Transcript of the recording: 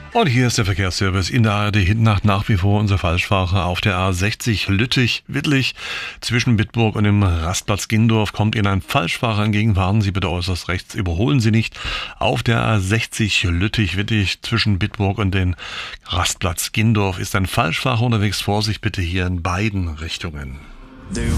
Und hier ist der Verkehrsservice in der ARD Hintnacht nach wie vor unser Falschfahrer auf der A60 Lüttich-Wittlich. Zwischen Bitburg und dem Rastplatz Gindorf kommt Ihnen ein Falschfahrer entgegen. Fahren Sie bitte äußerst rechts, überholen Sie nicht. Auf der A60 Lüttich-Wittlich zwischen Bitburg und dem Rastplatz Gindorf ist ein Falschfahrer unterwegs. Vorsicht bitte hier in beiden Richtungen.